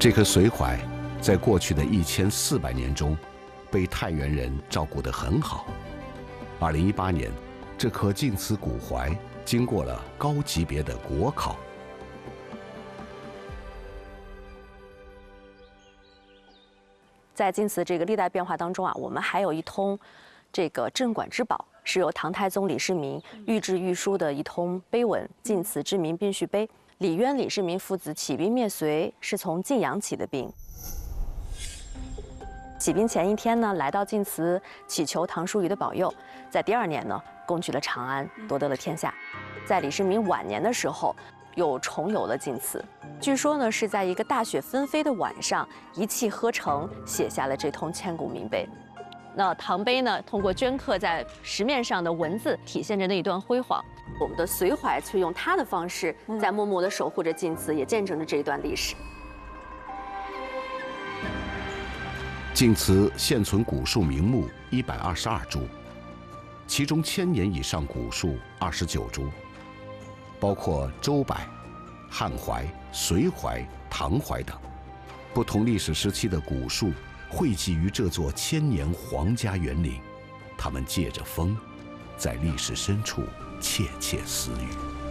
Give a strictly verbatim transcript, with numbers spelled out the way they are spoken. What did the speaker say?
这棵髓槐，在过去的一千四百年中，被太原人照顾得很好。二零一八年，这棵晋祠古槐经过了高级别的国考。 在晋祠这个历代变化当中啊，我们还有一通这个镇馆之宝，是由唐太宗李世民御制御书的一通碑文《晋祠之民兵序碑》。李渊、李世民父子起兵灭隋，是从晋阳起的兵。起兵前一天呢，来到晋祠祈求唐叔虞的保佑，在第二年呢，攻取了长安，夺得了天下。在李世民晚年的时候，又重游了晋祠。据说呢，是在一个大雪纷飞的晚上，一气呵成写下了这通千古名碑。那唐碑呢，通过镌刻在石面上的文字，体现着那一段辉煌。我们的隋槐却用它的方式，在默默地守护着晋祠，也见证着这一段历史。 晋祠现存古树名木一百二十二株，其中千年以上古树二十九株，包括周柏、汉槐、隋槐、唐槐等，不同历史时期的古树汇集于这座千年皇家园林，它们借着风，在历史深处窃窃私语。